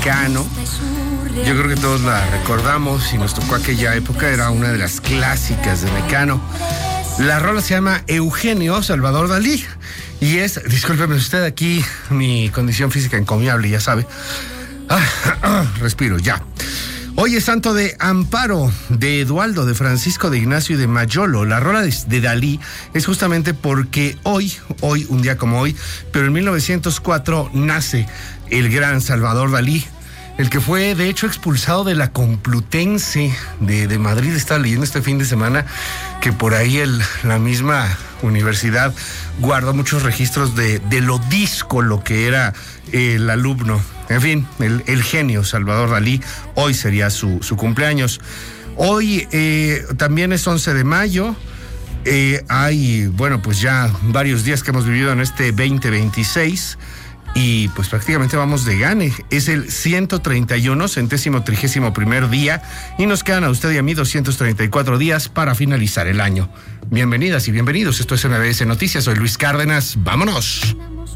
Mecano. Yo creo que todos la recordamos y nos tocó aquella época, era una de las clásicas de Mecano. La rola se llama Eugenio Salvador Dalí y es, discúlpeme usted, aquí mi condición física encomiable, ya sabe. Respiro, ya. Hoy es santo de Amparo, de Edualdo, de Francisco, de Ignacio y de Mayolo. La rola de Dalí es justamente porque hoy, un día como hoy, pero en 1904 nace el gran Salvador Dalí, el que fue de hecho expulsado de la Complutense de Madrid. Estaba leyendo este fin de semana que por ahí la misma universidad guardó muchos registros de lo díscolo que era el alumno. En fin, el genio Salvador Dalí, hoy sería su cumpleaños. Hoy también es 11 de mayo. Hay, pues ya varios días que hemos vivido en este 2026 y pues prácticamente vamos de gane. Es el 131, 131º día y nos quedan a usted y a mí 234 días para finalizar el año. Bienvenidas y bienvenidos. Esto es MBS Noticias. Soy Luis Cárdenas. ¡Vámonos!